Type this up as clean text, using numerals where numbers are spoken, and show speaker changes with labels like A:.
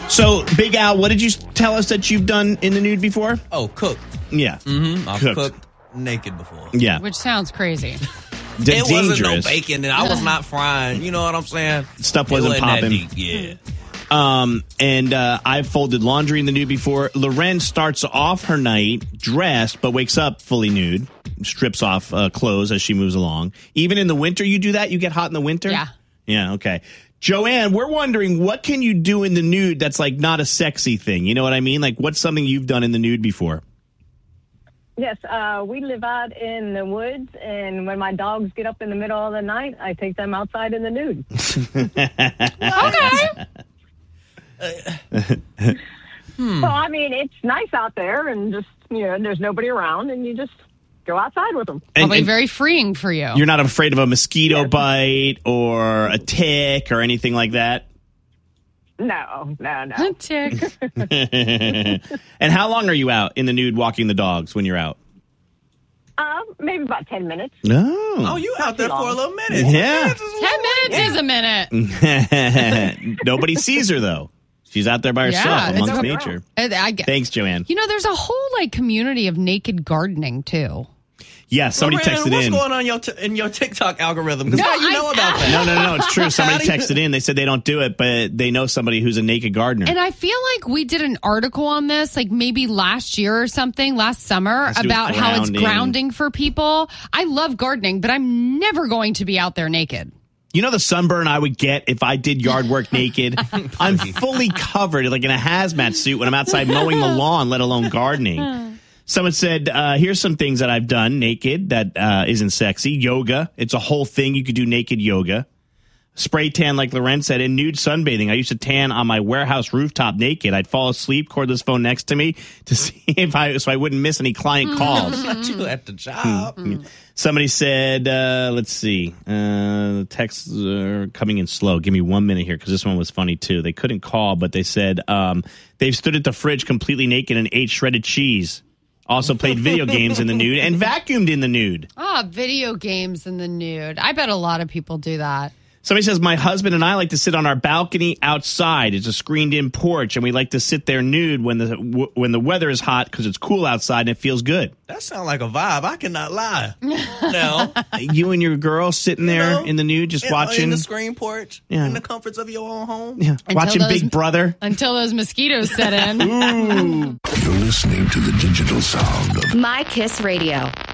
A: So, Big Al, what did you tell us that you've done in the nude before?
B: Oh, cook.
A: Yeah.
B: Mm-hmm. I've cooked naked before.
A: Yeah.
C: Which sounds crazy.
B: It wasn't no bacon, and I was not frying. You know what I'm saying?
A: Stuff wasn't popping.
B: Yeah.
A: And I've folded laundry in the nude before. Loren starts off her night dressed, but wakes up fully nude. Strips off clothes as she moves along. Even in the winter, you do that? You get hot in the winter?
C: Yeah.
A: Yeah, okay. Joanne, we're wondering, what can you do in the nude that's like not a sexy thing? You know what I mean? Like, what's something you've done in the nude before?
D: Yes, we live out in the woods, and when my dogs get up in the middle of the night, I take them outside in the nude.
C: Okay.
D: Well, I mean, it's nice out there, and just, there's nobody around, and you just go outside with them.
C: Probably very freeing for you.
A: You're not afraid of a mosquito bite or a tick or anything like that?
D: No.
C: A tick.
A: And how long are you out in the nude walking the dogs when you're out?
D: Maybe about 10 minutes.
A: No.
B: Oh, you out there for a little minute.
A: Yeah.
C: 10 minutes is a minute.
A: Nobody sees her, though. She's out there by herself amongst nature. Thanks, Joanne.
C: There's a whole community of naked gardening, too.
A: Yeah, somebody texted in.
B: What's going on in your TikTok algorithm? Because how you know about that?
A: No, it's true. Somebody texted in. They said they don't do it, but they know somebody who's a naked gardener.
C: And I feel like we did an article on this, maybe last year or something, last summer, about how it's grounding for people. I love gardening, but I'm never going to be out there naked.
A: You know the sunburn I would get if I did yard work naked? I'm fully covered, like in a hazmat suit when I'm outside mowing the lawn, let alone gardening. Someone said, here's some things that I've done naked that isn't sexy. Yoga. It's a whole thing. You could do naked yoga. Spray tan, like Loren said, and nude sunbathing. I used to tan on my warehouse rooftop naked. I'd fall asleep, cordless phone next to me to see so I wouldn't miss any client calls.
B: Not you at the job.
A: Somebody said, let's see. The texts are coming in slow. Give me 1 minute here because this one was funny too. They couldn't call, but they said they've stood at the fridge completely naked and ate shredded cheese. Also played video games in the nude and vacuumed in the nude.
C: Video games in the nude. I bet a lot of people do that.
A: Somebody says, my husband and I like to sit on our balcony outside. It's a screened-in porch, and we like to sit there nude when the weather is hot because it's cool outside and it feels good.
B: That sounds like a vibe. I cannot lie. No.
A: You and your girl sitting there in the nude just watching.
B: In the screen porch. In the comforts of your own home.
A: Yeah. Watching Big Brother.
C: Until those mosquitoes set in.
A: Ooh.
E: You're listening to the digital sound of
F: My Kiss Radio.